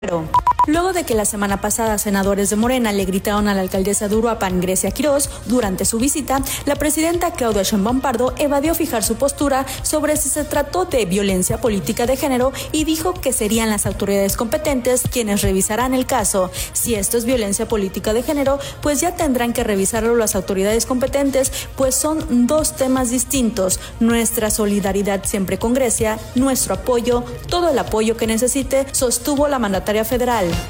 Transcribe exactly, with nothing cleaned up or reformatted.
Luego de que la semana pasada senadores de Morena le gritaron a la alcaldesa de Uruapan, Grecia Quirós, durante su visita, la presidenta Claudia Sheinbaum Pardo evadió fijar su postura sobre si se trató de violencia política de género y dijo que serían las autoridades competentes quienes revisarán el caso. Si esto es violencia política de género, pues ya tendrán que revisarlo las autoridades competentes, pues son dos temas distintos. Nuestra solidaridad siempre con Grecia, nuestro apoyo, todo el apoyo que necesite, sostuvo la mandataria federal.